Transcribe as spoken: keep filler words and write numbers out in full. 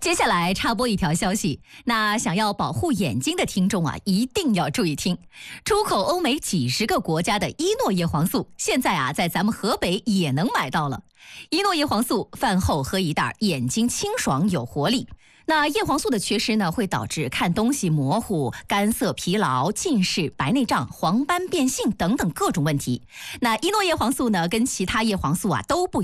接下来插播一条消息，那想要保护眼睛的听众啊，一定要注意听。出口欧美几十个国家的伊诺叶黄素，现在啊，在咱们河北也能买到了。伊诺叶黄素饭后喝一袋，眼睛清爽有活力。那叶黄素的缺失呢，会导致看东西模糊、干涩、疲劳、近视、白内障、黄斑变性等等各种问题。那伊诺叶黄素呢，跟其他叶黄素啊都不